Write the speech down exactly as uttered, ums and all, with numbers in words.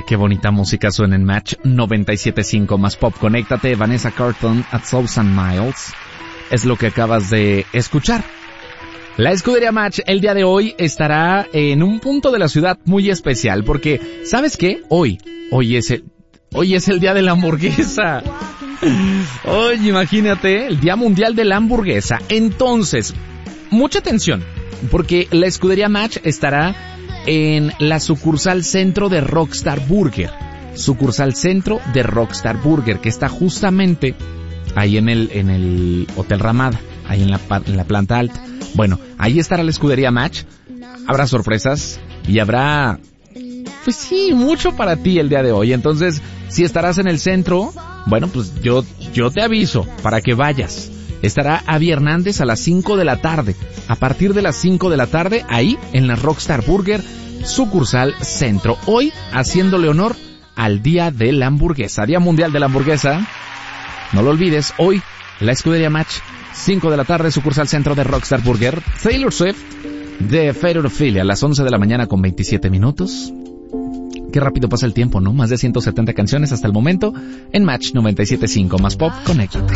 Ay, qué bonita música suena en Match noventa y siete punto cinco más pop. Conéctate, Vanessa Carlton, A Thousand Miles. Es lo que acabas de escuchar. La escudería Match el día de hoy estará en un punto de la ciudad muy especial porque, ¿sabes qué? Hoy, hoy es el, hoy es el día de la hamburguesa. Oye, imagínate, el Día Mundial de la Hamburguesa. Entonces, mucha atención, porque la escudería Match estará en la sucursal centro de Rockstar Burger. Sucursal centro de Rockstar Burger, que está justamente ahí en el, en el Hotel Ramada, ahí en la, en la planta alta. Bueno, ahí estará la escudería Match. Habrá sorpresas y habrá, pues sí, mucho para ti el día de hoy. Entonces, si estarás en el centro, bueno, pues yo, yo te aviso para que vayas. Estará Avi Hernández a las cinco de la tarde. A partir de las cinco de la tarde, ahí en la Rockstar Burger, sucursal centro. Hoy, haciéndole honor al Día de la Hamburguesa, Día Mundial de la Hamburguesa. No lo olvides, hoy, la escudería Match, cinco de la tarde, sucursal centro de Rockstar Burger. Taylor Swift, de Fatal Philly, a las once de la mañana con veintisiete minutos. Qué rápido pasa el tiempo, ¿no? Más de ciento setenta canciones hasta el momento en Match noventa y siete punto cinco más pop. Conéctate.